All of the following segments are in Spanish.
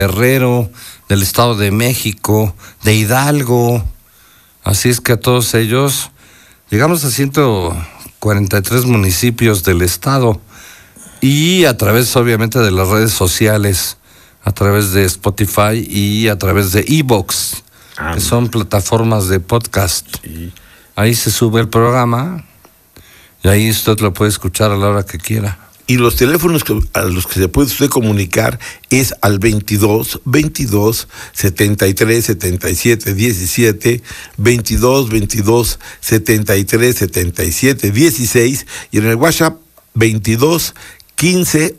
Guerrero, del Estado de México, de Hidalgo. Así es que a todos ellos llegamos a 143 municipios del estado y a través obviamente de las redes sociales, a través de Spotify y a través de iVoox, que son plataformas de podcast. Sí. Ahí se sube el programa y ahí usted lo puede escuchar a la hora que quiera. Y los teléfonos a los que se puede usted comunicar es al 22 22 73 77 17, 22 22 73 77 16 y en el WhatsApp 22 15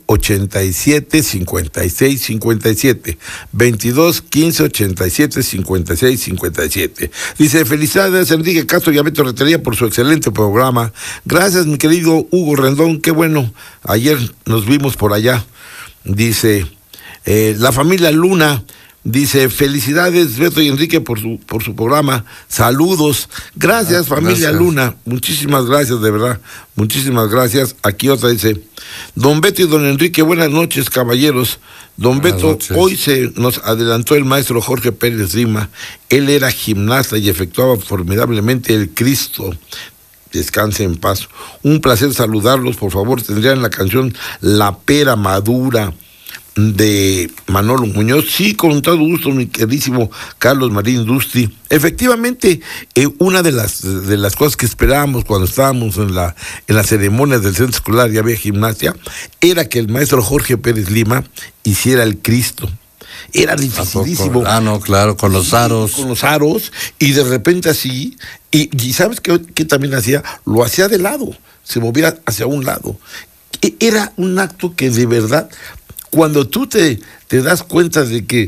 87 56 57, 22 15 87 56 57. Dice: felicidades Enrique Castro y a Beto Rentería por su excelente programa. Gracias, mi querido Hugo Rendón, qué bueno. Ayer nos vimos por allá. Dice la familia Luna. Dice: felicidades Beto y Enrique por su programa, saludos. Gracias, familia gracias. Luna, muchísimas gracias, de verdad, muchísimas gracias. Aquí otra dice: don Beto y don Enrique, buenas noches, caballeros. Don Buenas Beto, noches. hoy se nos adelantó el maestro Jorge Pérez Lima. Él era gimnasta y efectuaba formidablemente el Cristo. Descanse en paz. Un placer saludarlos. Por favor, tendrían la canción La Pera Madura de Manolo Muñoz. Sí, con todo gusto, mi queridísimo Carlos Marín Dustri. Efectivamente, una de las cosas que esperábamos cuando estábamos en la ceremonia del centro escolar y había gimnasia, era que el maestro Jorge Pérez Lima hiciera el Cristo. Era dificilísimo. No, claro, con los aros. Con los aros, y de repente así, y ¿sabes qué también hacía? Lo hacía de lado, se movía hacia un lado. Era un acto que de verdad, cuando tú te das cuenta de que,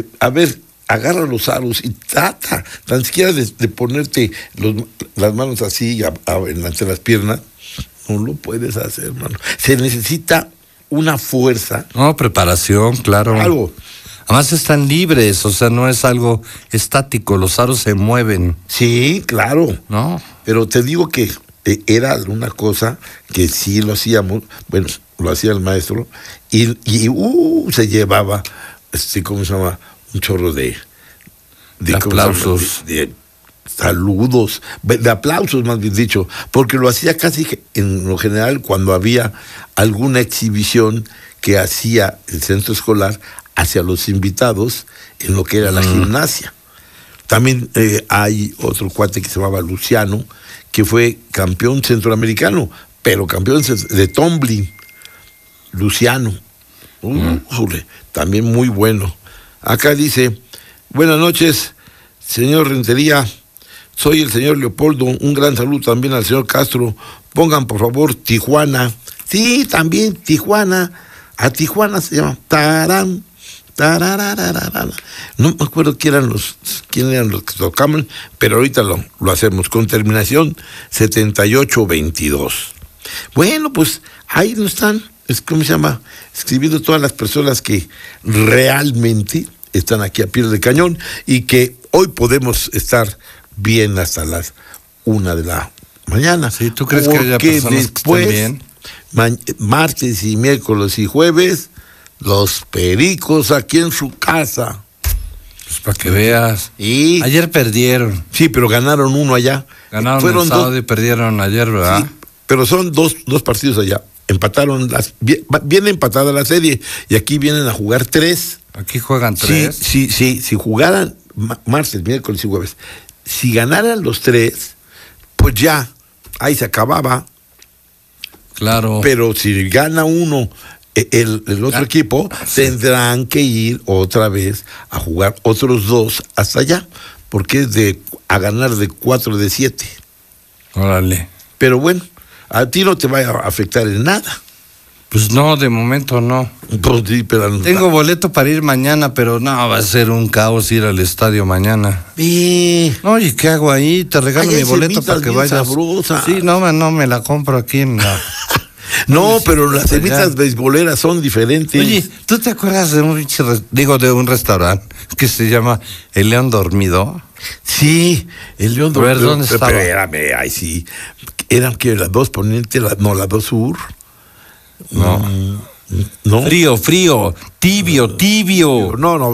agarra los aros y trata, tan siquiera de ponerte las manos así entre las piernas, no lo puedes hacer, hermano. Se necesita una fuerza. No, preparación, claro. Algo. Además están libres, o sea, no es algo estático, los aros se mueven. Sí, claro. ¿No? Pero te digo que era una cosa que sí lo hacíamos, bueno, lo hacía el maestro, y se llevaba, ¿cómo se llama? Un chorro de aplausos. De saludos, de aplausos más bien dicho, porque lo hacía casi en lo general cuando había alguna exhibición que hacía el centro escolar hacia los invitados en lo que era la gimnasia. También hay otro cuate que se llamaba Luciano, que fue campeón centroamericano, pero campeón de tumbling. Luciano. También muy bueno. Acá dice: buenas noches, señor Rentería. Soy el señor Leopoldo. Un gran saludo también al señor Castro. Pongan, por favor, Tijuana. Sí, también Tijuana. A Tijuana se llama Tarán. No me acuerdo quién eran los que tocaban, pero ahorita lo hacemos con terminación 7822. Bueno, pues ahí no están, ¿cómo se llama? Escribiendo todas las personas que realmente están aquí a pie de cañón y que hoy podemos estar bien hasta las 1 de la mañana. Sí, ¿tú crees que haya personas después, que estén bien? Martes y miércoles y jueves, los pericos aquí en su casa. Pues para que veas. Y Ayer perdieron. sí, pero ganaron uno allá. Ganaron Fueron el sábado dos, y perdieron ayer, ¿verdad? sí, pero son dos partidos allá. Empataron viene empatada la serie y aquí vienen a jugar 3. Aquí juegan 3. Sí, si jugaran martes, miércoles y jueves, si ganaran los 3, pues ya, ahí se acababa. Claro. Pero si gana uno, el otro equipo, sí, tendrán que ir otra vez a jugar otros 2 hasta allá, porque es a ganar de 4 de 7. Órale. Pero bueno, a ti no te va a afectar en nada. Pues no, de momento no. Pues sí, pero Tengo boleto para ir mañana, pero no, va a ser un caos ir al estadio mañana. No, ¿y qué hago ahí? Te regalo mi boleto para que vayas. Sabrosas. Sí, no me la compro aquí en la... No, pero las semitas beisboleras son diferentes. Oye, ¿tú te acuerdas de un restaurante que se llama El León Dormido? Sí, el León Dormido. A ver, ¿dónde estaba? Pero espérame, ay sí. ¿Eran que las 2 poniente, las 2 sur? No. No. Frío, tibio. No.